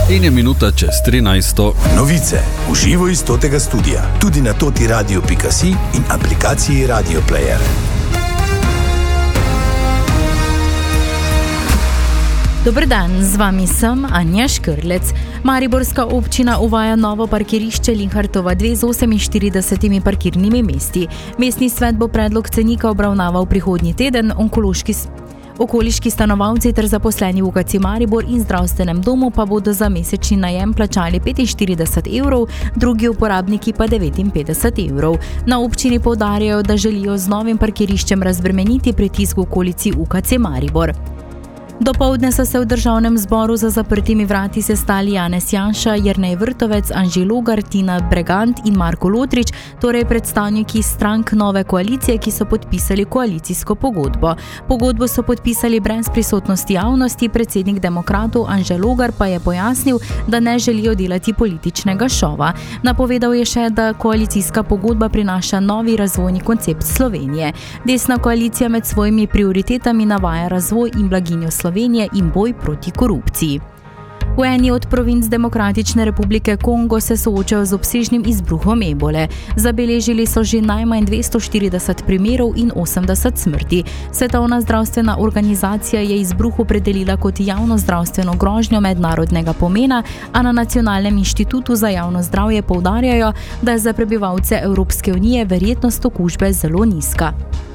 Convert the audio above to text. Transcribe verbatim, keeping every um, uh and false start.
In je minuta čez trinajsto. Novice v živo iz totega studia, tudi na toti radio pika si in aplikaciji Radio Player. Dober dan, z vami sem Anja Škrlec. Mariborska občina uvaja novo parkirišče Linhartova dve z oseminštiridesetimi parkirnimi mesti. Mestni svet bo predlog cenika obravnaval prihodnji teden. Onkološki Okoliški stanovalci ter zaposleni v U K C Maribor in zdravstvenem domu pa bodo za mesečni najem plačali petinštirideset evrov, drugi uporabniki pa devetinpetdeset evrov. Na občini poudarjajo, da želijo z novim parkiriščem razbremeniti pritisk v okolici U K C Maribor. Dopoldne so se v državnem zboru za zaprtimi vrati sestali Janez Janša, Jernej Vrtovec, Anže Logar, Tina Bregant in Marko Lotrič, torej predstavniki strank nove koalicije, ki so podpisali koalicijsko pogodbo. Pogodbo so podpisali brez prisotnosti javnosti, predsednik demokratov Anže Logar pa je pojasnil, da ne želijo delati političnega šova. Napovedal je še, da koalicijska pogodba prinaša novi razvojni koncept Slovenije. Desna koalicija med svojimi prioritetami navaja razvoj in blaginjo Slovenije in boj proti korupciji. V eni od provinc Demokratične republike Kongo se soočajo z obsežnim izbruhom ebole. Zabeležili so že najmanj dvesto štirideset primerov in osemdeset smrti. Svetovna zdravstvena organizacija je izbruh opredelila kot javno zdravstveno grožnjo mednarodnega pomena, a na Nacionalnem inštitutu za javno zdravje poudarjajo, da je za prebivalce Evropske unije verjetnost okužbe zelo nizka.